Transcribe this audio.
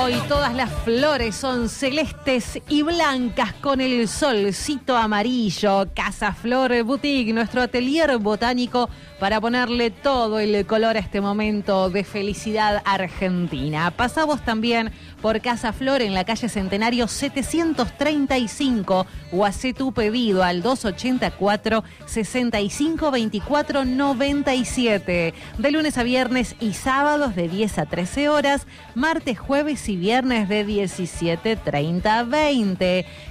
Hoy todas las flores son celestes y blancas con el solcito amarillo. Casa Flor Boutique, nuestro atelier botánico para ponerle todo el color a este momento de felicidad argentina. Pasamos también por Casa Flor en la calle Centenario 735 o hacé tu pedido al 284 65 24 97. De lunes a viernes y sábados de 10 a 13 horas, martes, jueves y viernes de 17:30 a 20.